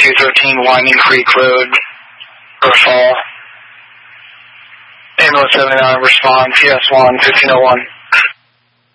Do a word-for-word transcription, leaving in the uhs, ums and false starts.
two thirteen Winding Creek Road, First Hall. Ambulance seventy-nine, respond, T S one, fifteen oh one.